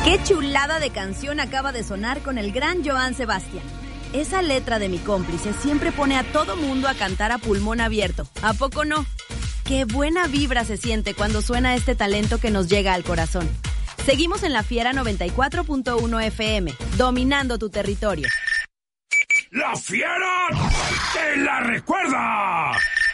Qué chulada de canción acaba de sonar con el gran Joan Sebastián. Esa letra de Mi Cómplice siempre pone a todo mundo a cantar a pulmón abierto. ¿A poco no? Qué buena vibra se siente cuando suena este talento que nos llega al corazón. Seguimos en La Fiera 94.1 FM, dominando tu territorio. ¡La Fiera te la recuerda!